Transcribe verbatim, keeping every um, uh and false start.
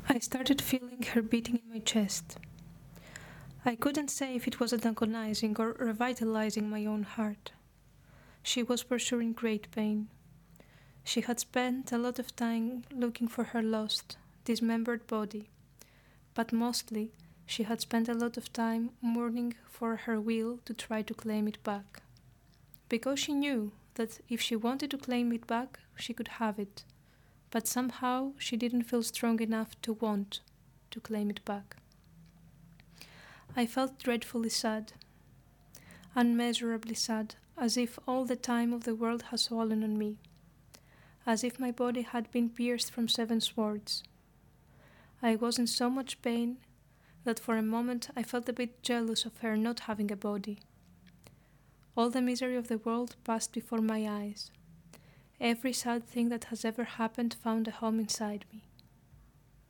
I started feeling her beating in my chest. I couldn't say if it was antagonizing or revitalizing my own heart. She was for sure in great pain. She had spent a lot of time looking for her lost, dismembered body, but mostly she had spent a lot of time mourning for her will to try to claim it back. Because she knew that if she wanted to claim it back, she could have it, but somehow she didn't feel strong enough to want to claim it back. I felt dreadfully sad, unmeasurably sad, as if all the time of the world has fallen on me, as if my body had been pierced from seven swords. I was in so much pain that for a moment I felt a bit jealous of her not having a body. All the misery of the world passed before my eyes. Every sad thing that has ever happened found a home inside me.